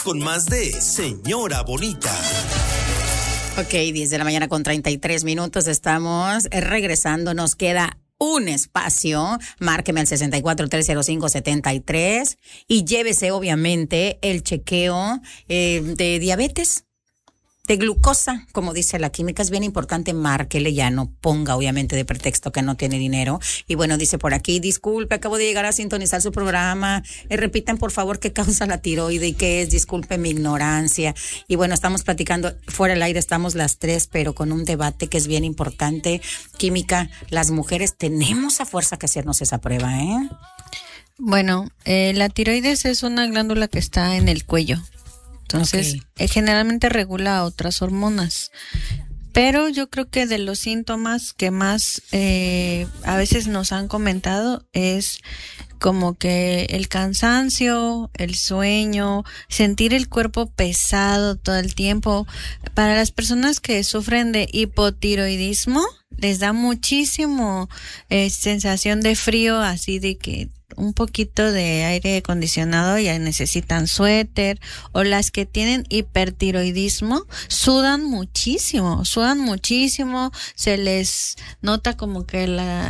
con más de Señora Bonita. Ok, 10 de la mañana con 33 minutos. Estamos regresando. Nos queda un espacio. Márqueme al 64-305-73 y llévese obviamente el chequeo de diabetes, de glucosa, como dice la química. Es bien importante, márquele, ya no ponga obviamente de pretexto que no tiene dinero. Y bueno, dice por aquí, disculpe, acabo de llegar a sintonizar su programa, repitan por favor qué causa la tiroide y qué es, disculpe mi ignorancia. Y bueno, estamos platicando, fuera del aire estamos las tres, pero con un debate que es bien importante. Química, las mujeres tenemos a fuerza que hacernos esa prueba, ¿eh? Bueno, la tiroides es una glándula que está en el cuello. Entonces, generalmente regula otras hormonas. Pero yo creo que de los síntomas que más a veces nos han comentado es como que el cansancio, el sueño, sentir el cuerpo pesado todo el tiempo. Para las personas que sufren de hipotiroidismo, les da muchísimo sensación de frío, así de que un poquito de aire acondicionado ya necesitan suéter, o las que tienen hipertiroidismo sudan muchísimo, se les nota como que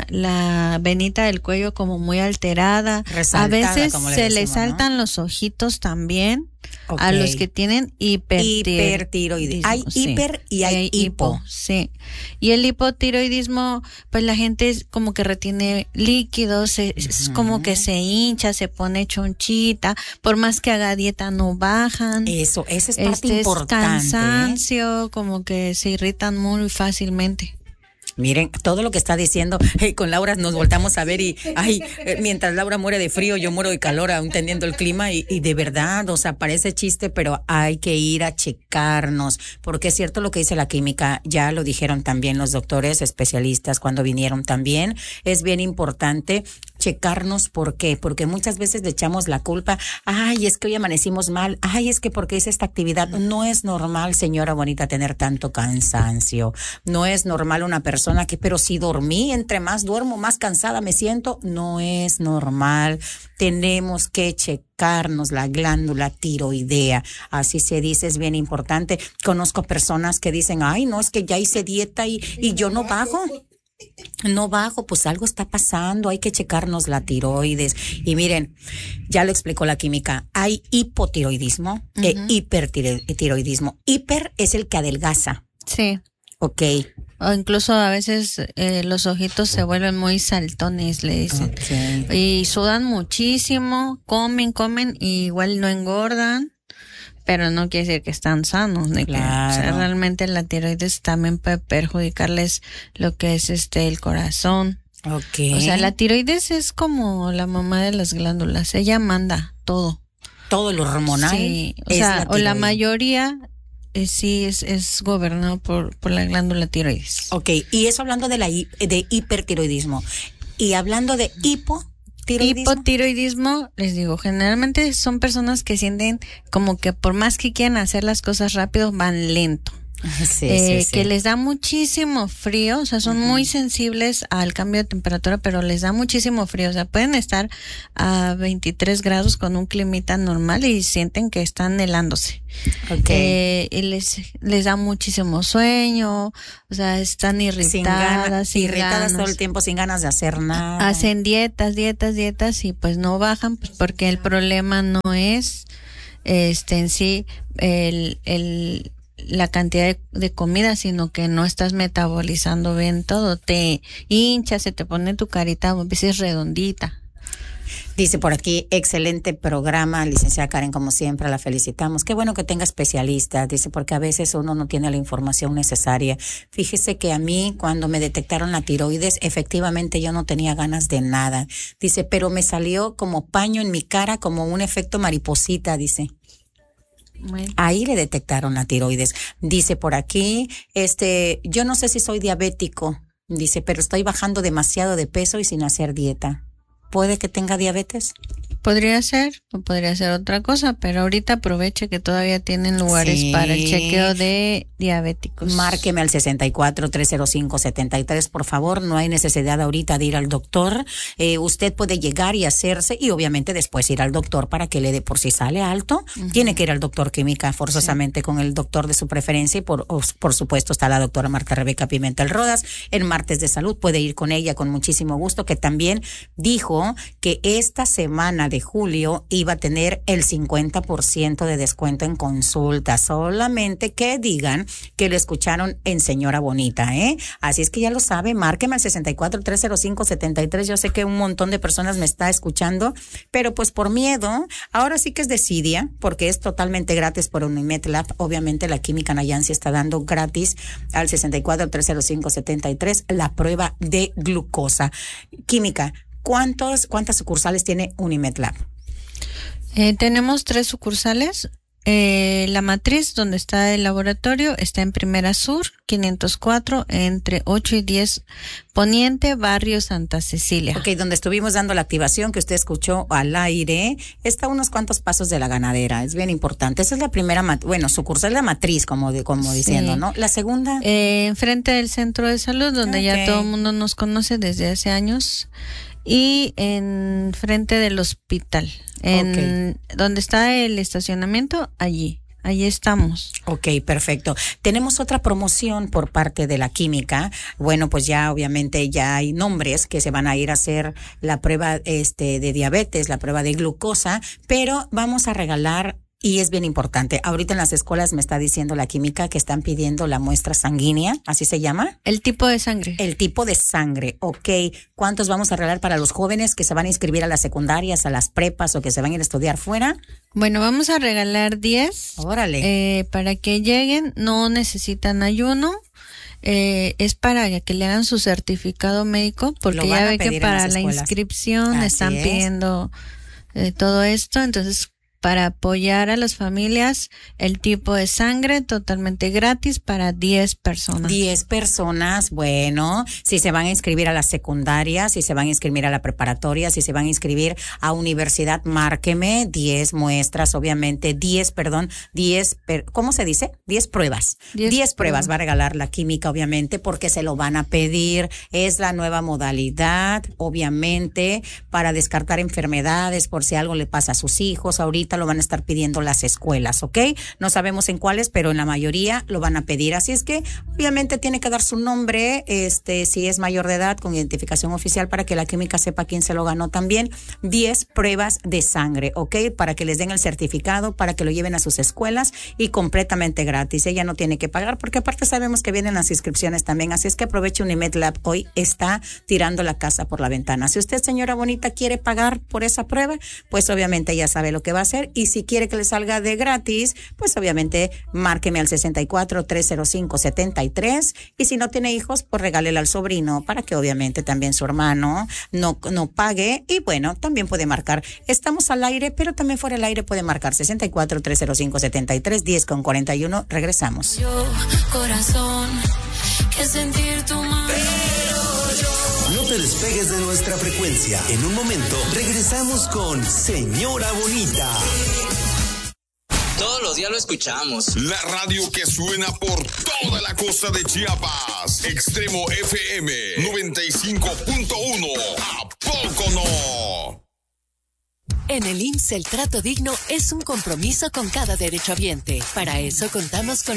la venita del cuello como muy alterada, resaltada, a veces se les saltan, ¿no?, los ojitos también. Okay. A los que tienen hipertiroidismo. Hay hiper y hay hipo. Sí. Y el hipotiroidismo, pues la gente es como que retiene líquidos, es como que se hincha, se pone chonchita, por más que haga dieta no bajan. Eso, esa es parte importante. Cansancio, como que se irritan muy fácilmente. Miren, todo lo que está diciendo, con Laura nos voltamos a ver y, mientras Laura muere de frío, yo muero de calor, aún teniendo el clima, y de verdad, o sea, parece chiste, pero hay que ir a checarnos, porque es cierto lo que dice la química, ya lo dijeron también los doctores especialistas cuando vinieron también, es bien importante checarnos. ¿Por qué? Porque muchas veces le echamos la culpa, es que hoy amanecimos mal, es que porque hice esta actividad. No es normal, señora bonita, tener tanto cansancio, no es normal una persona que, pero si dormí, entre más duermo, más cansada me siento, no es normal. Tenemos que checarnos la glándula tiroidea, así se dice, es bien importante. Conozco personas que dicen, no, es que ya hice dieta y yo no bajo. No bajo, pues algo está pasando, hay que checarnos la tiroides. Y miren, ya lo explicó la química, hay hipotiroidismo e hipertiroidismo. Hiper es el que adelgaza. Sí. Ok. O incluso a veces los ojitos se vuelven muy saltones, le dicen. Okay. Y sudan muchísimo, comen y igual no engordan. Pero no quiere decir que están sanos, claro. Que, o sea, realmente la tiroides también puede perjudicarles lo que es el corazón. Okay. O sea, la tiroides es como la mamá de las glándulas, ella manda todo. Todo lo hormonal. Sí, la mayoría sí es gobernado por la glándula tiroides. Okay, y eso hablando de hipertiroidismo. Y hablando de hipotiroidismo, les digo, generalmente son personas que sienten como que por más que quieran hacer las cosas rápido, van lento. Sí. Que les da muchísimo frío, o sea, son muy sensibles al cambio de temperatura, pero les da muchísimo frío, o sea, pueden estar a 23 grados con un climita normal y sienten que están helándose. Okay. Y les da muchísimo sueño, o sea, están irritadas, irritadas todo el tiempo, sin ganas de hacer nada. Hacen dietas y pues no bajan, pues porque el problema no es en sí la cantidad de comida, sino que no estás metabolizando bien todo, te hinchas, se te pone tu carita a veces redondita. Dice por aquí, excelente programa, licenciada Karen, como siempre, la felicitamos. Qué bueno que tenga especialistas, dice, porque a veces uno no tiene la información necesaria. Fíjese que a mí, cuando me detectaron la tiroides, efectivamente yo no tenía ganas de nada. Dice, pero me salió como paño en mi cara, como un efecto mariposita, dice. Bueno. Ahí le detectaron la tiroides. Dice por aquí, yo no sé si soy diabético, dice, pero estoy bajando demasiado de peso y sin hacer dieta. ¿Puede que tenga diabetes? Podría ser, o podría ser otra cosa, pero ahorita aproveche que todavía tienen lugares para el chequeo de diabéticos. Márqueme al 64-305-73, por favor. No hay necesidad ahorita de ir al doctor. Usted puede llegar y hacerse, y obviamente después ir al doctor para que le dé, por si sale alto, tiene que ir al doctor química forzosamente con el doctor de su preferencia, y por supuesto está la doctora Marta Rebeca Pimentel Rodas en Martes de Salud. Puede ir con ella con muchísimo gusto, que también dijo que esta semana de julio iba a tener el 50% de descuento en consulta, solamente que digan que lo escucharon en Señora Bonita, Así es que ya lo sabe, márqueme al 64-305-73. Yo sé que un montón de personas me está escuchando, pero pues por miedo, ahora sí que es desidia, porque es totalmente gratis por Unimed Lab. Obviamente la Química Nayansi está dando gratis al 64-305-73 la prueba de glucosa. Química, ¿cuántas sucursales tiene Unimed Lab? Tenemos 3 sucursales. La matriz, donde está el laboratorio, está en Primera Sur, 504, entre 8 y 10 Poniente, barrio Santa Cecilia. Ok, donde estuvimos dando la activación que usted escuchó al aire, está a unos cuantos pasos de la Ganadera. Es bien importante. Esa es la primera, sucursal, la matriz, como diciendo, ¿no? La segunda. Enfrente del centro de salud, donde ya todo el mundo nos conoce desde hace años. Y en frente del hospital, donde está el estacionamiento, allí estamos. Ok, perfecto. Tenemos otra promoción por parte de la Química. Bueno, pues ya obviamente ya hay nombres que se van a ir a hacer la prueba de diabetes, la prueba de glucosa, pero vamos a regalar. Y es bien importante. Ahorita en las escuelas me está diciendo la Química que están pidiendo la muestra sanguínea, ¿así se llama? El tipo de sangre. El tipo de sangre, ok. ¿Cuántos vamos a regalar para los jóvenes que se van a inscribir a las secundarias, a las prepas o que se van a ir a estudiar fuera? Bueno, vamos a regalar 10. Órale. Para que lleguen, no necesitan ayuno. Es para que le hagan su certificado médico, porque ya ve que para la inscripción están pidiendo todo esto, entonces para apoyar a las familias, el tipo de sangre totalmente gratis para 10 personas. 10 personas, bueno, si se van a inscribir a la secundaria, si se van a inscribir a la preparatoria, si se van a inscribir a universidad, márqueme, 10 muestras, obviamente, 10, ¿cómo se dice? 10 pruebas. 10 pruebas va a regalar la Química, obviamente, porque se lo van a pedir. Es la nueva modalidad, obviamente, para descartar enfermedades, por si algo le pasa a sus hijos. Ahorita lo van a estar pidiendo las escuelas, ¿ok? No sabemos en cuáles, pero en la mayoría lo van a pedir. Así es que obviamente tiene que dar su nombre, si es mayor de edad, con identificación oficial, para que la Química sepa quién se lo ganó también. 10 pruebas de sangre, ¿ok? Para que les den el certificado, para que lo lleven a sus escuelas, y completamente gratis. Ella no tiene que pagar, porque aparte sabemos que vienen las inscripciones también. Así es que aproveche. Unimed Lab hoy está tirando la casa por la ventana. Si usted, señora bonita, quiere pagar por esa prueba, pues obviamente ya sabe lo que va a hacer. Y si quiere que le salga de gratis, pues obviamente márqueme al 64-305-73. Y si no tiene hijos, pues regálele al sobrino, para que obviamente también su hermano no pague. Y bueno, también puede marcar. Estamos al aire, pero también fuera del aire puede marcar 64-305-73, 10:41. Regresamos. Yo, corazón, que sentir tu mano. No te despegues de nuestra frecuencia. En un momento regresamos con Señora Bonita. Todos los días lo escuchamos. La radio que suena por toda la costa de Chiapas. Extremo FM 95.1. ¿A poco no? En el IMSS el trato digno es un compromiso con cada derechohabiente. Para eso contamos con